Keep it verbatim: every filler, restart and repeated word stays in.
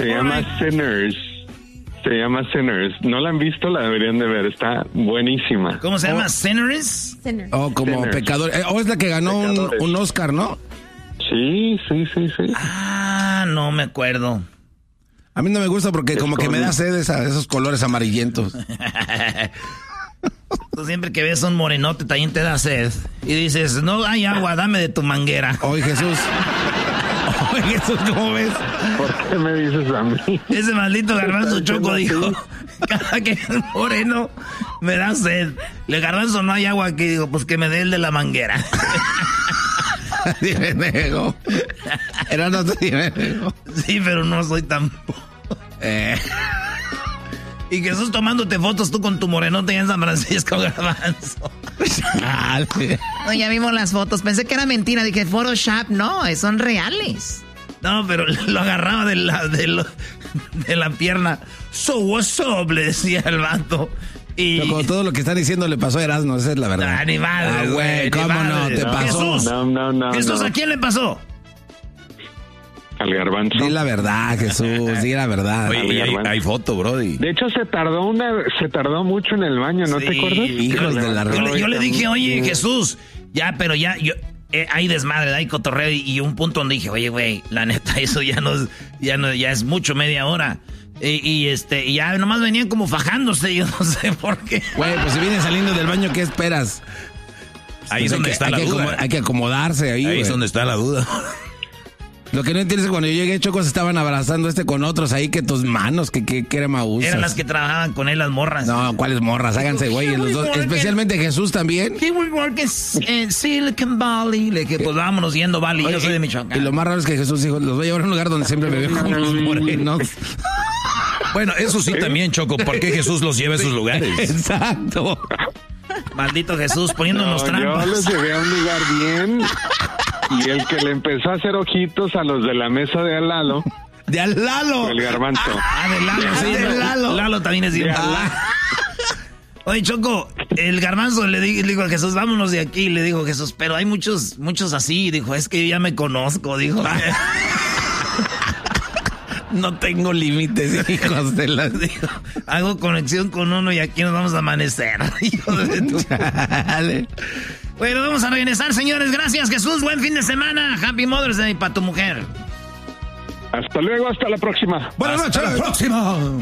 Se llama right. Sinners. Se llama Sinners. ¿No la han visto? La deberían de ver. Está buenísima. ¿Cómo se llama? ¿Sinners? Sinners. Oh, como Sinners. pecadores. Eh, oh, es la que ganó un, un Oscar, ¿no? Sí, sí, sí, sí. Ah, no me acuerdo. A mí no me gusta porque es como con... que me da sed esa, esos colores amarillentos. Tú siempre que ves un morenote también te da sed. Y dices, no hay agua, dame de tu manguera. Oye, Jesús. Oye, Jesús, ¿cómo ves? ¿Por qué me dices a mí? Ese maldito Garbanzo Choco dijo, cada que es moreno me da sed. Le Garbanzo, no hay agua aquí. Digo, pues que me dé el de la manguera. Dime, nego. Era no te dime, nego. Sí, pero no soy tan... eh... Y Jesús tomándote fotos tú con tu morenote en San Francisco, Garbanzo. No, ya vimos las fotos. Pensé que era mentira. Dije, Photoshop. No, son reales. No, pero lo agarraba de la, de, lo, de la pierna. So what's up, le decía el vato. Y... Pero como todo lo que están diciendo le pasó a Erasmo, esa es la verdad. Ah, ni madre, ah, güey, ¿cómo no? ¿Te no, pasó? Jesús, no, no, no, Jesús, no. ¿a quién le pasó? Al Garbanzo. Di la verdad, Jesús, di la verdad. Oye, hay, hay foto, brody. De hecho, se tardó una, se tardó mucho en el baño, ¿no Sí, te acuerdas? hijos de la... Yo, le, yo le dije, oye, Sí. Jesús, ya, pero ya, yo, eh, hay desmadre, hay cotorreo, y, y un punto donde dije, oye, güey, la neta, eso ya no es, ya no, ya es mucho, media hora. Y, y este, y ya nomás venían como fajándose, yo no sé por qué. Güey, pues si vienes saliendo del baño, ¿qué esperas? Ahí es Pues donde hay está que, la hay que duda. acomod- hay que acomodarse ahí, Ahí güey. es donde está la duda. Lo que no entiendes es que cuando yo llegué, Chocos estaban abrazando este con otros ahí, que tus manos, que, que, que crema usas. Eran las que trabajaban con él, las morras. No, ¿cuáles morras? Háganse, güey, los dos. Especialmente Jesús también. He will work in Silicon Valley. Le dije, pues vámonos yendo Valley. Yo soy de Michoacán. Y lo más raro es que Jesús dijo, los voy a llevar a un lugar donde siempre me veo con los morenos. Bueno, eso sí también, Choco. ¿Por qué Jesús los lleva a esos lugares? Exacto. Maldito Jesús, poniéndonos No, trampas. yo los llevé a un lugar bien. Y el que le empezó a hacer ojitos a los de la mesa de al lado, De al Lalo. el Garbanzo. Ah, de Lalo, sí. de de Lalo. Lalo también es bien. De Lalo. Oye, Choco, el Garbanzo le di- le dijo a Jesús, vámonos de aquí. Le dijo Jesús, pero hay muchos, muchos así. Dijo, es que yo ya me conozco, dijo. No tengo límites, hijos de la... Dijo, hago conexión con uno y aquí nos vamos a amanecer. Hijo de tu... Dale. Bueno, vamos a regresar, señores. Gracias, Jesús. Buen fin de semana. Happy Mother's Day para tu mujer. Hasta luego, hasta la próxima. Buenas noches. Hasta la próxima.